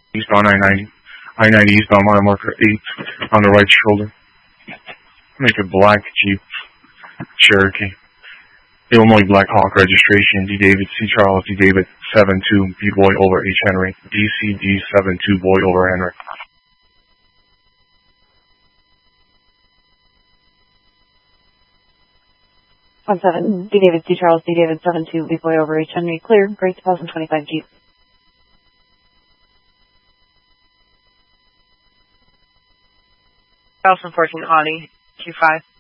Eastbound I-90. I-90 eastbound mile marker 8 on the right shoulder. Make a black Jeep Cherokee. Illinois Black Hawk registration, D. David C. Charles, D. David 72, B. Boy over H. Henry, DCD 72, Boy over Henry. 17, D. David C. Charles, D. David 72, B. Boy over H. Henry, clear, Great 2025 Jeep. Charleston 14 Audi, Q5.